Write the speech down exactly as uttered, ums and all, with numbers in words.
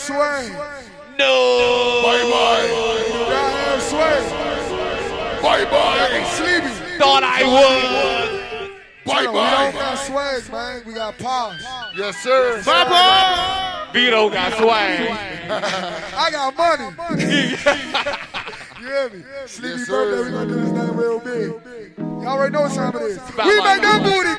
swing. No. Bye bye. You got have swing. Bye bye. Sleepy. Thought I would. Bye We don't got bye. swag, man. We got powers. Yes, sir. Bye bye. Vito got swag. I got money. You hear me? Sleepy Yes, birthday, sir. we gonna do this thing real big. Y'all already know what time it is. Spotlight. We make that booty